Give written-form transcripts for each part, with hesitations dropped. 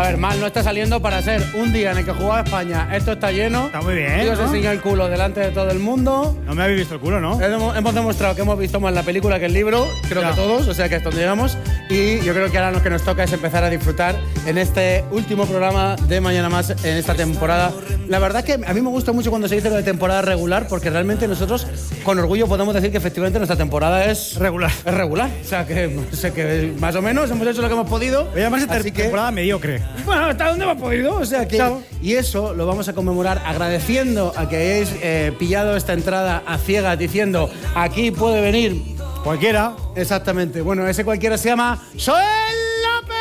A ver, mal no está saliendo para ser un día en el que jugaba España. Esto está lleno. Está muy bien, Dios ¿no? enseña el culo delante de todo el mundo. No me habéis visto el culo, ¿no? Hemos demostrado que hemos visto más la película que el libro, creo que todos, o sea que es donde llegamos. Y yo creo que ahora lo que nos toca es empezar a disfrutar en este último programa de Mañana Más en esta temporada. La verdad que a mí me gusta mucho cuando se dice lo de temporada regular, porque realmente nosotros con orgullo podemos decir que efectivamente nuestra temporada es regular. Es regular, o sea que no sé, que más o menos hemos hecho lo que hemos podido. Voy a llamarse así que, temporada mediocre. bueno, hasta donde hemos podido, o sea que... Claro. Y eso lo vamos a conmemorar agradeciendo a que hayáis pillado esta entrada a ciegas diciendo aquí puede venir cualquiera. Exactamente. Bueno, ese cualquiera se llama Joel López.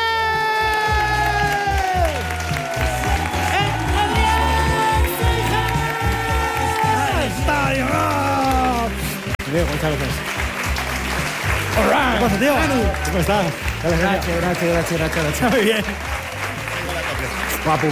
¡Estadio Rock! Bien, muchas gracias. ¿Qué pasa, tío? ¿Cómo estás? Gracias. Muy bien. Guapo.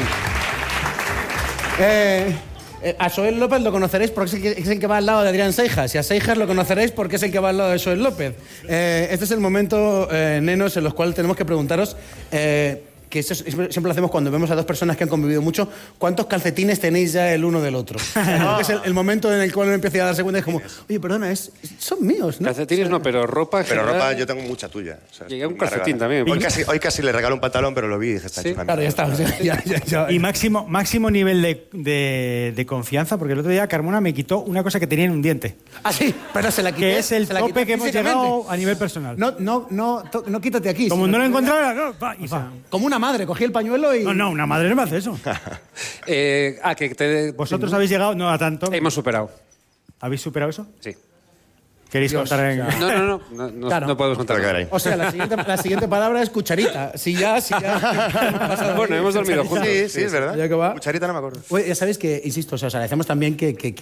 A Joel López lo conoceréis porque es el que va al lado de Adrián Seijas. Y a Seijas lo conoceréis porque es el que va al lado de Joel López. Este es el momento, nenos, en los cuales tenemos que preguntaros, que eso siempre lo hacemos cuando vemos a dos personas que han convivido mucho, ¿cuántos calcetines tenéis ya el uno del otro? Es el momento en el cual uno empieza a darse cuenta y es como, oye, perdona, son míos, ¿no? Calcetines no, pero ropa... Pero ropa yo tengo mucha tuya. O sea, llegué a un calcetín también. Hoy casi le regalo un pantalón, pero lo vi y dije, está ¿Sí? hecho una Claro, ya está. O sea, ya. Y máximo nivel de confianza, porque el otro día Carmona me quitó una cosa que tenía en un diente. Ah, sí, pero se la quité. Que es el se la tope quité que hemos físicamente. llegado a nivel personal. No quítate aquí. Como sino- no lo encontraba, no, va, y va. Como una madre, cogí el pañuelo y... No, una madre no me hace eso. Que te... Vosotros habéis llegado, no a tanto. Hemos superado. ¿Habéis superado eso? Sí. ¿Queréis Dios, contar en...? o sea, No, Claro. no podemos contar. Caray. O sea, la siguiente palabra es cucharita. Si ya... Bueno, hemos dormido juntos. Sí, es verdad. Ya que va. Cucharita no me acuerdo. Oye, ya sabéis que, insisto, os agradecemos también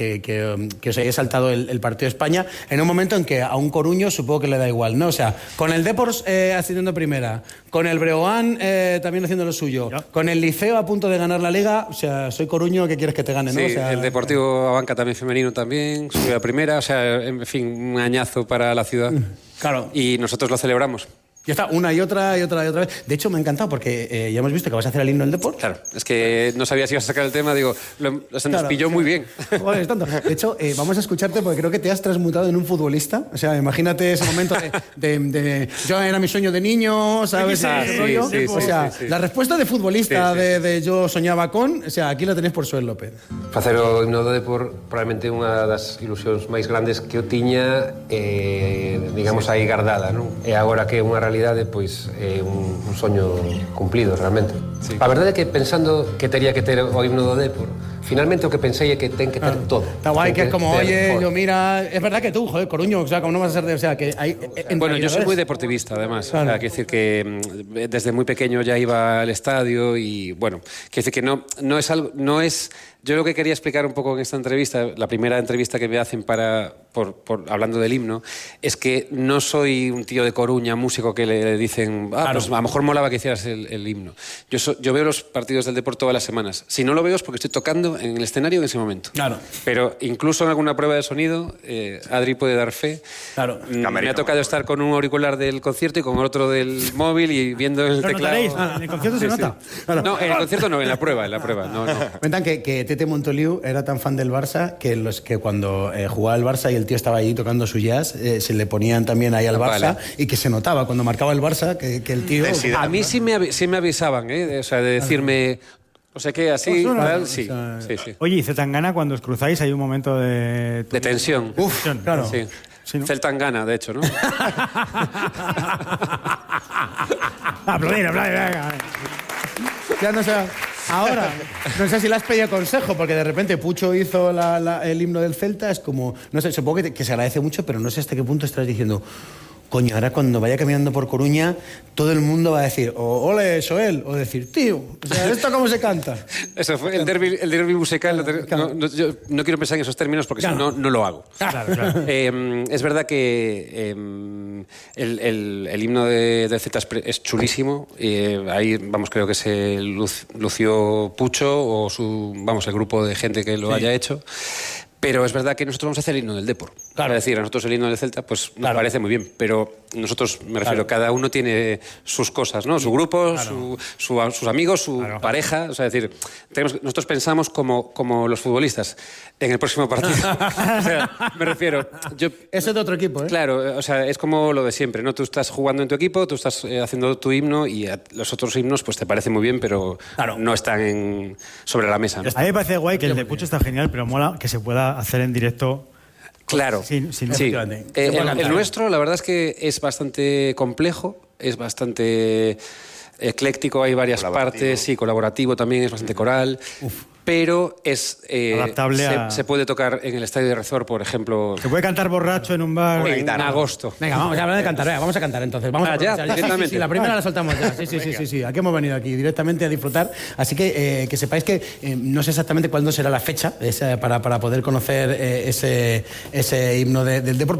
que os hayáis saltado el partido de España en un momento en que a un Coruño supongo que le da igual, ¿no? O sea, con el Depors ascendiendo primera, con el Breogán también haciendo lo suyo, Ya. con el Liceo a punto de ganar la Liga, o sea, soy Coruño, ¿qué quieres que te gane, no? Sí, O sea, el Deportivo Abanca también femenino también, subió a primera, o sea, en fin, un añazo para la ciudad. Claro. Y nosotros lo celebramos. Ya está, una y otra vez. De hecho, me ha encantado porque ya hemos visto que vas a hacer el himno del Depor. Claro, es que no sabía si ibas a sacar el tema, digo, se nos Claro, pilló muy bien. Joder, es tonto. De hecho, vamos a escucharte porque creo que te has transmutado en un futbolista. O sea, imagínate ese momento de yo era mi sueño de niño, ¿sabes? Ah, Ese sí, rollo. sí, O sea, sí. la respuesta de futbolista Sí, sí. de yo soñaba con, o sea, aquí la tenéis por Joel López. Facer o himno do Depor probablemente unha das ilusións máis grandes que eu tiña digamos aí guardada, non? E agora que é unha realidade, pois é un soño cumplido realmente. Sí. A verdade é que pensando que tería que ter o himno do Depor, finalmente o que pensei é que ten que ter todo. Está guay que es como, ter, oye, joder. yo mira, es verdad que tú, joder, Coruño, o sea, como no vas a ser de, o sea, que hay Bueno, yo soy muy de deportivista, además. Claro. O sea, quiero decir que desde muy pequeño ya iba al estadio y, bueno, quiero decir que no es algo, no es... Yo lo que quería explicar un poco en esta entrevista, la primera entrevista que me hacen hablando del himno, es que no soy un tío de Coruña, músico que le dicen, Claro. pues a lo mejor molaba que hicieras el himno. Yo veo los partidos del Depor todas las semanas. Si no lo veo es porque estoy tocando en el escenario en ese momento. Claro. Pero incluso en alguna prueba de sonido, Adri puede dar fe. Claro. Me ha tocado estar con un auricular del concierto y con otro del móvil y viendo el Lo teclado. notaréis, en el concierto se nota. No, en el concierto no, en la prueba. No. Cuentan que Tete Montoliu era tan fan del Barça que cuando jugaba el Barça y el tío estaba allí tocando su jazz, se le ponían también ahí al Barça Vale. y que se notaba cuando marcaba el Barça que el tío... Densidad. A mí sí me avisaban, o sea, de decirme, o sea, que así, Osuna, tal, o sí, sea, sí. Oye, y Zetangana, cuando os cruzáis, hay un momento de... De tensión. Uf, claro. Sí. Sí, ¿no? Celtangana, de hecho, ¿no? Aplaudir, venga. Ya no sé... Ahora, no sé si le has pedido consejo, porque de repente Pucho hizo el himno del Celta, es como... No sé, supongo que se agradece mucho, pero no sé hasta qué punto estás diciendo... Coño, ahora cuando vaya caminando por Coruña, todo el mundo va a decir, ole, Joel, o decir, tío, o sea, ¿esto cómo se canta? Eso fue el derbi musical. Claro. Yo no quiero pensar en esos términos porque Claro. si no, no lo hago. Claro. Es verdad que el himno de Z es chulísimo. Ahí, vamos, creo que se lució Pucho o el grupo de gente que lo haya hecho. Pero es verdad que nosotros vamos a hacer el himno del Depor. Claro, es decir, a nosotros el himno del Celta pues nos parece muy bien, pero nosotros, me refiero, cada uno tiene sus cosas, ¿no? Su grupo, sus amigos, su pareja. O sea, es decir, nosotros pensamos como los futbolistas en el próximo partido. O sea, me refiero... Eso es de otro equipo, ¿eh? Claro, o sea, es como lo de siempre, ¿no? Tú estás jugando en tu equipo, tú estás haciendo tu himno y los otros himnos pues te parecen muy bien, pero no están sobre la mesa, ¿no? A mí me parece guay que el de Pucho está genial, pero mola que se pueda hacer en directo. Claro, sí. El nuestro, la verdad es que es bastante complejo, es bastante ecléctico, hay varias partes, sí, colaborativo también, es bastante coral, pero es adaptable se puede tocar en el Estadio de Rezor, por ejemplo. Se puede cantar borracho en un bar en agosto. Venga, vamos a hablar de cantar, vamos a cantar entonces. Vamos a ya, directamente. Sí, la primera la soltamos ya. Sí. Aquí hemos venido aquí directamente a disfrutar. Así que sepáis que no sé exactamente cuándo será la fecha para poder conocer ese himno del deporte.